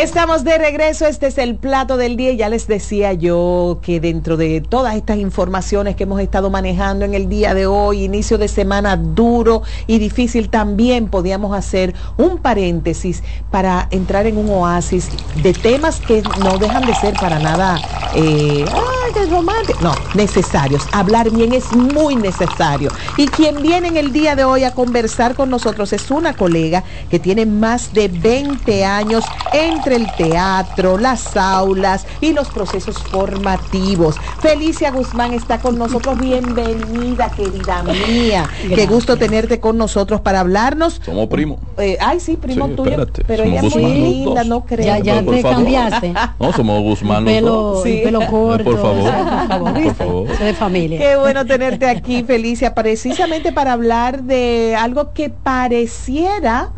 Estamos de regreso, este es el plato del día y ya les decía yo que dentro de todas estas informaciones que hemos estado manejando en el día de hoy, inicio de semana duro y difícil, también podíamos hacer un paréntesis para entrar en un oasis de temas que no dejan de ser para nada romántico, no, necesarios. Hablar bien es muy necesario. Y quien viene en el día de hoy a conversar con nosotros es una colega que tiene más de 20 años entre el teatro, las aulas y los procesos formativos. Felicia Guzmán está con nosotros. Bienvenida, querida mía. Gracias. Qué gusto tenerte con nosotros para hablarnos. Somos primos. Ay, sí, primo tuyo. Espérate. Pero somos ella es muy Guzmán, linda, no creo. Ya te cambiaste. No, somos Guzmán. Pelo, sí. pelo corto. Por favor. Por favor. Soy de familia. Qué bueno tenerte aquí, Felicia, precisamente para hablar de algo que pareciera...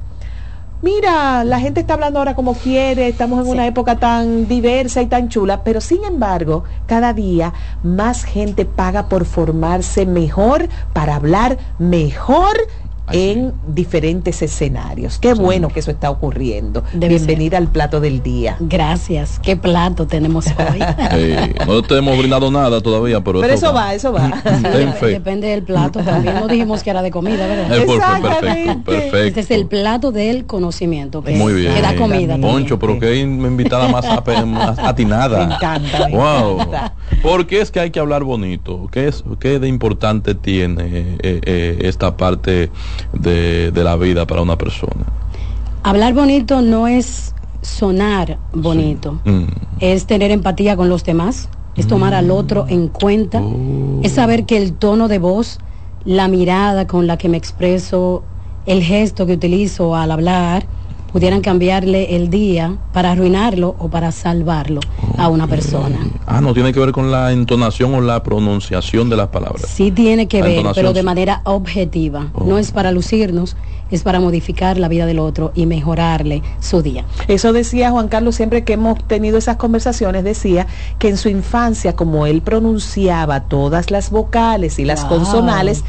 Mira, la gente está hablando ahora como quiere, estamos en una época tan diversa y tan chula, pero sin embargo, cada día más gente paga por formarse mejor, para hablar mejor en diferentes escenarios. Qué bueno que eso está ocurriendo. Bienvenida al plato del día. Gracias. ¿Qué plato tenemos hoy? No te hemos brindado nada todavía, pero eso va. Sí, depende del plato. También no dijimos que era de comida, ¿verdad? Perfecto. Este es el plato del conocimiento. Muy bien. Que da comida. Poncho, pero qué invitada más atinada. Me encanta. Wow. Porque es que hay que hablar bonito. ¿Qué de importante tiene esta parte de la vida para una persona? Hablar bonito no es sonar bonito, sí. Es tener empatía con los demás, es tomar al otro en cuenta, es saber que el tono de voz, la mirada con la que me expreso, el gesto que utilizo al hablar pudieran cambiarle el día para arruinarlo o para salvarlo a una persona. No tiene que ver con la entonación o la pronunciación de las palabras. Sí tiene que ver, pero de sí. manera objetiva. No es para lucirnos, es para modificar la vida del otro y mejorarle su día. Eso decía Juan Carlos, siempre que hemos tenido esas conversaciones, decía que en su infancia, como él pronunciaba todas las vocales y las consonantes,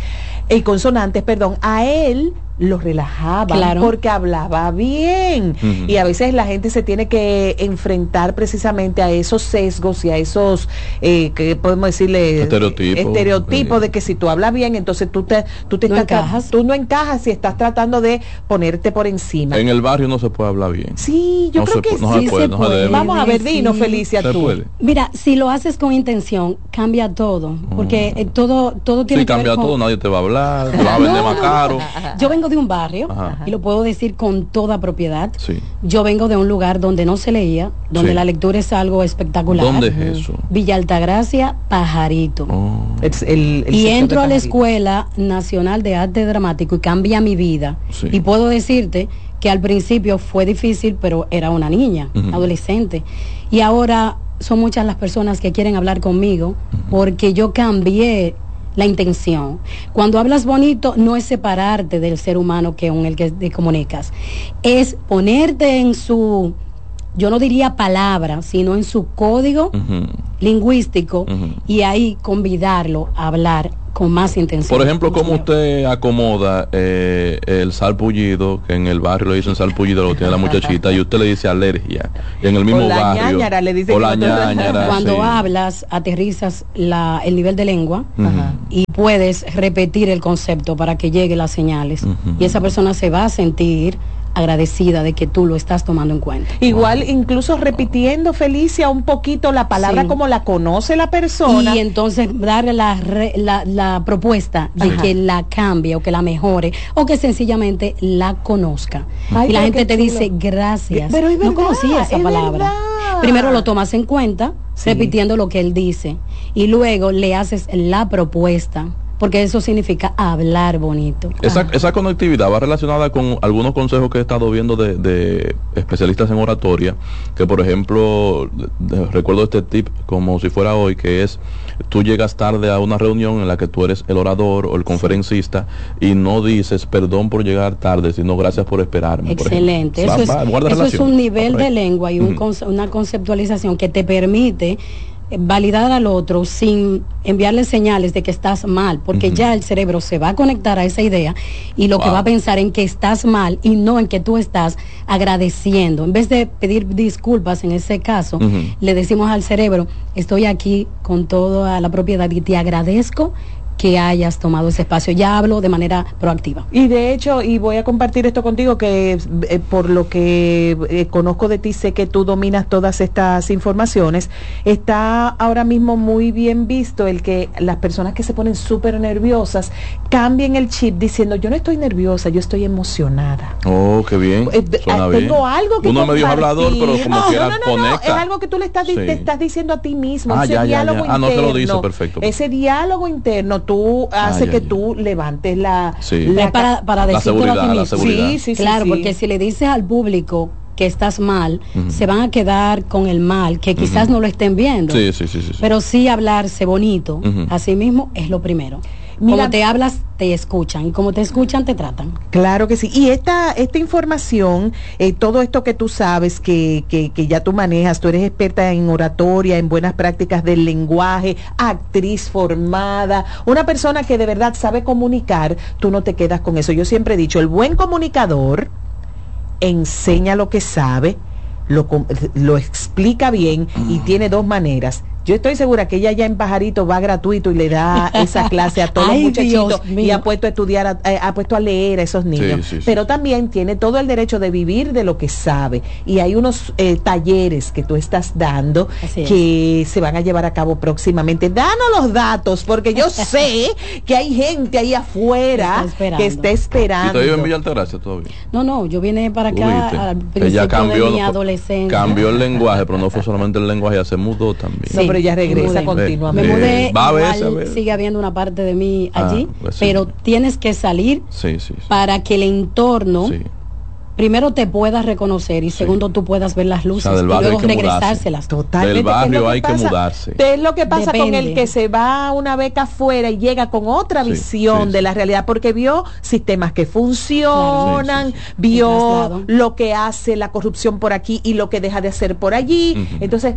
a él lo relajaba, claro, porque hablaba bien. Y a veces la gente se tiene que enfrentar precisamente a esos sesgos y a esos que podemos decirle estereotipos de que si tú hablas bien, entonces tú no encajas si estás tratando de ponerte por encima. En el barrio no se puede hablar bien. Sí, yo creo que sí se puede. Vamos a ver, dinos, Felicia, tú. Puede. Mira, si lo haces con intención, cambia todo, porque todo tiene que ver cambia todo, nadie te va a hablar, te va a vender más caro. Yo vengo de un barrio, y lo puedo decir con toda propiedad. Sí. Yo vengo de un lugar donde no se leía, donde la lectura es algo espectacular. ¿Dónde es eso? Villa Altagracia, Pajarito. El y entro a la Escuela Nacional de Arte Dramático y cambia mi vida. Sí. Y puedo decirte que al principio fue difícil, pero era una niña, adolescente. Y ahora son muchas las personas que quieren hablar conmigo porque yo cambié la intención. Cuando hablas bonito no es separarte del ser humano con el que te comunicas, es ponerte en su, yo no diría palabra, sino en su código lingüístico y ahí convidarlo a hablar con más intención. Por ejemplo, ¿cómo usted acomoda el salpullido, que en el barrio le dicen salpullido, lo tiene la muchachita, y usted le dice alergia, y en el mismo barrio ñañara, le dicen ñañara, cuando hablas, aterrizas el nivel de lengua y puedes repetir el concepto para que lleguen las señales, y esa persona se va a sentir agradecida de que tú lo estás tomando en cuenta. Igual, incluso repitiendo, Felicia, un poquito la palabra como la conoce la persona. Y entonces darle la propuesta de que la cambie o que la mejore o que sencillamente la conozca. Y la gente te dice gracias. Pero no conocía esa palabra. Verdad. Primero lo tomas en cuenta, repitiendo lo que él dice, y luego le haces la propuesta, porque eso significa hablar bonito. Esa conectividad va relacionada con algunos consejos que he estado viendo de especialistas en oratoria, que por ejemplo, recuerdo este tip como si fuera hoy, que es, tú llegas tarde a una reunión en la que tú eres el orador o el conferencista y no dices perdón por llegar tarde, sino gracias por esperarme. Excelente. Eso es un nivel de lengua y una conceptualización que te permite validar al otro sin enviarle señales de que estás mal, porque ya el cerebro se va a conectar a esa idea y lo que va a pensar en que estás mal y no en que tú estás agradeciendo. En vez de pedir disculpas en ese caso, le decimos al cerebro, estoy aquí con toda la propiedad y te agradezco que hayas tomado ese espacio. Ya hablo de manera proactiva. Y de hecho, y voy a compartir esto contigo, que por lo que conozco de ti, sé que tú dominas todas estas informaciones. Está ahora mismo muy bien visto el que las personas que se ponen súper nerviosas cambien el chip diciendo, yo no estoy nerviosa, yo estoy emocionada. Oh, qué bien. Suena bien. Tengo algo que uno es medio hablador, pero como quiera conecta. Es algo que tú le estás, te estás diciendo a ti mismo. Ese diálogo interno. No te lo dice, perfecto. Ese diálogo interno tú hace que tú levantes la para decirlo a ti mismo. Sí, claro, porque si le dices al público que estás mal, se van a quedar con el mal, que quizás no lo estén viendo. Sí. Pero sí hablarse bonito, así mismo es lo primero. Mira, como te hablas, te escuchan, y como te escuchan, te tratan. Claro que sí. Y esta información, todo esto que tú sabes, que ya tú manejas, tú eres experta en oratoria, en buenas prácticas del lenguaje, actriz formada, una persona que de verdad sabe comunicar, tú no te quedas con eso. Yo siempre he dicho, el buen comunicador enseña lo que sabe, lo explica bien y tiene dos maneras. Yo estoy segura que ella ya en Pajarito va gratuito y le da esa clase a todos los muchachitos y ha puesto a estudiar, ha puesto a leer a esos niños. Pero también tiene todo el derecho de vivir de lo que sabe. Y hay unos talleres que tú estás dando que se van a llevar a cabo próximamente. Danos los datos, porque yo sé que hay gente ahí afuera que está esperando. ¿Y te vive en Villa Altagracia todavía? No, yo vine para acá al principio ella cambió, de mi adolescencia. Cambió el lenguaje, pero no fue solamente el lenguaje, ya se mudó también. Sí, pero ella regresa continuamente. Me mudé, igual sigue habiendo una parte de mí allí, pero tienes que salir para que el entorno primero te puedas reconocer y segundo tú puedas ver las luces y luego regresárselas. Totalmente. Del barrio hay que mudarse. ¿Qué es lo que pasa con el que se va a una beca afuera y llega con otra visión de la realidad? Porque vio sistemas que funcionan, vio lo que hace la corrupción por aquí y lo que deja de hacer por allí. Entonces,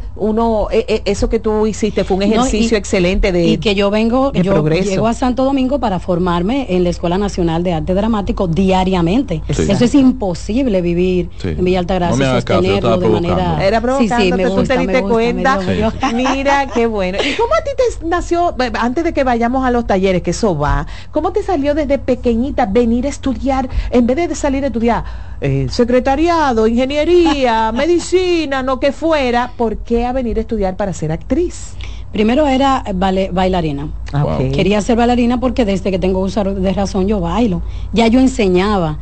eso que tú hiciste fue un ejercicio excelente de y que yo progreso. Llego a Santo Domingo para formarme en la Escuela Nacional de Arte Dramático diariamente. Eso es imposible vivir en Villa Altagracia y sostenerlo de manera... Era provocándote, tú te diste cuenta. Mira, qué bueno. ¿Y cómo a ti te nació, antes de que vayamos a los talleres, que eso va, cómo te salió desde pequeñita venir a estudiar, en vez de salir a estudiar secretariado, ingeniería, medicina, no que fuera, ¿por qué a venir a estudiar para ser actriz? Primero era bailarina. Quería ser bailarina porque desde que tengo uso de razón yo bailo. Ya yo enseñaba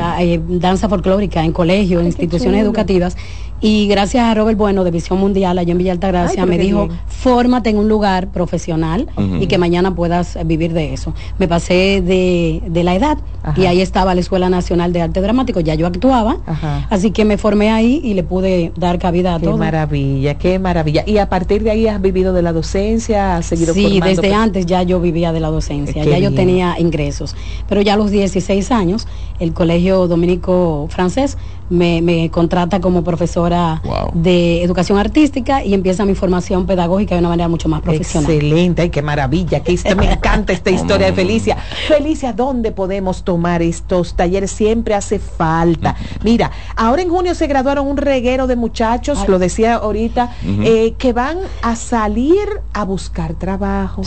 danza folclórica en colegios, en instituciones educativas. Y gracias a Robert Bueno de Visión Mundial allá en Villa Altagracia me dijo, fórmate en un lugar profesional y que mañana puedas vivir de eso. Me pasé de la edad y ahí estaba la Escuela Nacional de Arte Dramático, ya yo actuaba, así que me formé ahí y le pude dar cabida a todo. Qué maravilla, qué maravilla. Y a partir de ahí has vivido de la docencia, has seguido formando. Sí, desde antes ya yo vivía de la docencia, ya yo tenía ingresos, pero ya a los 16 años el Colegio Dominico Francés me contrata como profesora de educación artística y empieza mi formación pedagógica de una manera mucho más profesional. Excelente, ay, qué maravilla, me encanta esta historia de Felicia. Felicia, ¿dónde podemos tomar estos talleres? Siempre hace falta. Mira, ahora en junio se graduaron un reguero de muchachos, lo decía ahorita, que van a salir a buscar trabajo.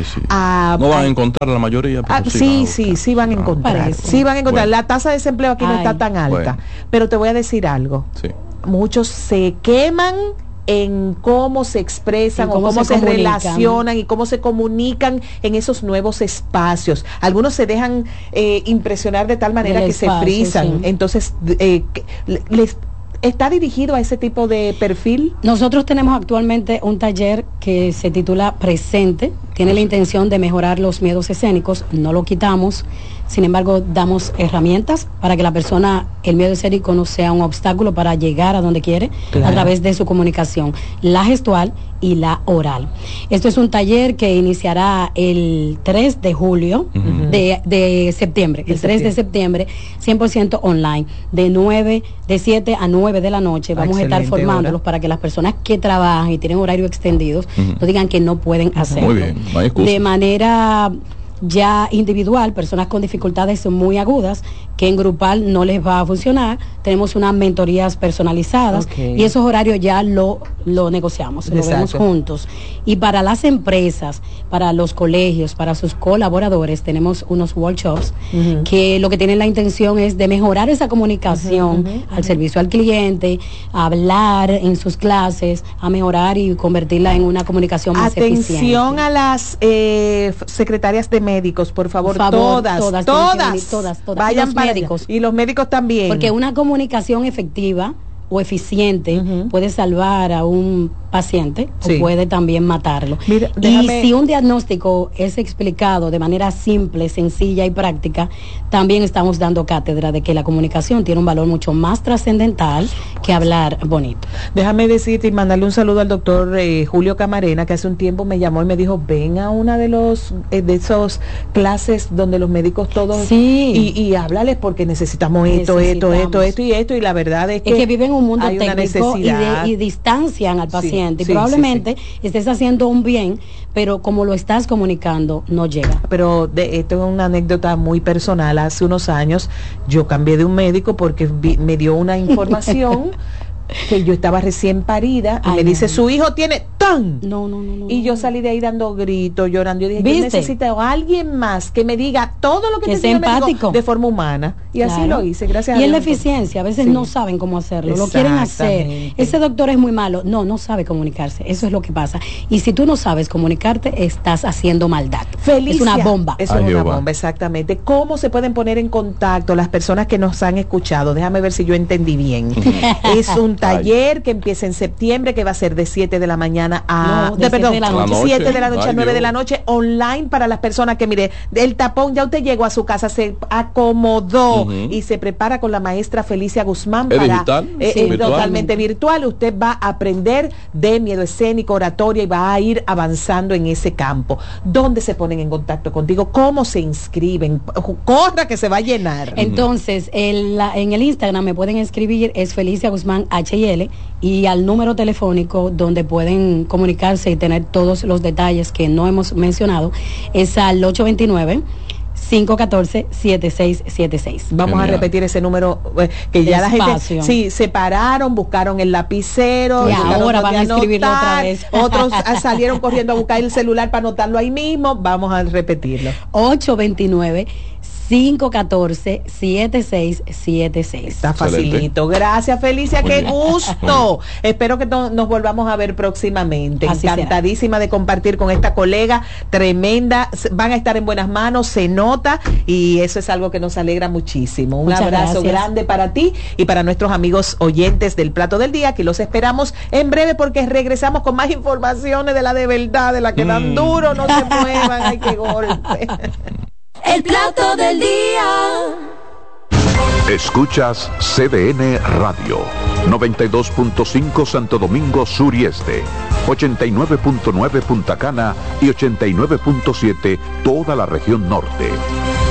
No van a encontrar la mayoría. Sí van a encontrar. Sí van a encontrar. La tasa de desempleo aquí no está tan alta. Pero te voy a decir algo. Muchos se queman en cómo se expresan o cómo se relacionan y cómo se comunican en esos nuevos espacios. Algunos se dejan impresionar de tal manera que se frisan. Entonces, les ¿está dirigido a ese tipo de perfil? Nosotros tenemos actualmente un taller que se titula Presente, tiene la intención de mejorar los miedos escénicos, no lo quitamos, sin embargo damos herramientas para que la persona, el miedo escénico no sea un obstáculo para llegar a donde quiere, a través de su comunicación, la gestual y la oral. Esto es un taller que iniciará el 3 de julio, de septiembre, el 3 de septiembre, 100% online, de 7 a 9 de la noche. Vamos a estar formándolos para que las personas que trabajan y tienen horarios extendidos no digan que no pueden hacerlo. Muy bien, no hay excusa. De manera ya individual, personas con dificultades muy agudas, que en grupal no les va a funcionar, tenemos unas mentorías personalizadas y esos horarios ya lo negociamos, lo vemos juntos. Y para las empresas, para los colegios, para sus colaboradores, tenemos unos workshops que lo que tienen la intención es de mejorar esa comunicación al servicio al cliente, a hablar en sus clases, a mejorar y convertirla en una comunicación más eficiente. Atención a las secretarias de médicos, por favor, todas. Vayan para médicos. Y los médicos también. Porque una comunicación efectiva o eficiente puede salvar a un paciente o puede también matarlo. Mira, y si un diagnóstico es explicado de manera simple, sencilla y práctica, también estamos dando cátedra de que la comunicación tiene un valor mucho más trascendental que hablar bonito. Déjame decirte y mandarle un saludo al doctor Julio Camarena, que hace un tiempo me llamó y me dijo, ven a una de esos clases donde los médicos todos y háblales porque necesitamos esto, y la verdad es que viven un mundo técnico y distancian al paciente. Y probablemente estés haciendo un bien, pero como lo estás comunicando, no llega. Pero esto es una anécdota muy personal. Hace unos años yo cambié de un médico porque me dio una información que yo estaba recién parida y me dice, su hijo tiene tan. No. Y yo salí de ahí dando gritos, llorando. Yo dije, yo necesito a alguien más que me diga todo lo que te empático de forma humana. Y así lo hice, gracias a Dios. Y en la eficiencia, a veces no saben cómo hacerlo, lo quieren hacer. Ese doctor es muy malo. No sabe comunicarse. Eso es lo que pasa. Y si tú no sabes comunicarte, estás haciendo maldad. Felicia, es una bomba. Eso es una bomba, exactamente. ¿Cómo se pueden poner en contacto las personas que nos han escuchado? Déjame ver si yo entendí bien. Es un taller que empieza en septiembre, que va a ser de 7 de la mañana a 7 de la noche a 9 de la noche, online para las personas que, mire, el tapón, ya usted llegó a su casa, se acomodó y se prepara con la maestra Felicia Guzmán para totalmente virtual. Usted va a aprender de miedo escénico, oratoria y va a ir avanzando en ese campo. ¿Dónde se ponen en contacto contigo? ¿Cómo se inscriben? Corra que se va a llenar. Entonces, en el Instagram me pueden escribir, es Felicia Guzmán HL, y al número telefónico donde pueden comunicarse y tener todos los detalles que no hemos mencionado es al 829-514-7676. Vamos a repetir ese número, que ya la gente se pararon, buscaron el lapicero y ahora van a escribirlo otra vez. Otros salieron corriendo a buscar el celular para anotarlo ahí mismo. Vamos a repetirlo. 829-514-7676. Está facilito. Gracias, Felicia, qué gusto. Espero que nos volvamos a ver próximamente. Así encantadísima de compartir con esta colega tremenda. Van a estar en buenas manos, se nota, y eso es algo que nos alegra muchísimo. Un abrazo grande para ti y para nuestros amigos oyentes del Plato del Día, que los esperamos en breve porque regresamos con más informaciones de la de verdad, de la que dan duro, no se muevan, ay, qué golpe. El Plato del Día. Escuchas CDN Radio, 92.5 Santo Domingo Sur y Este, 89.9 Punta Cana y 89.7 toda la región norte.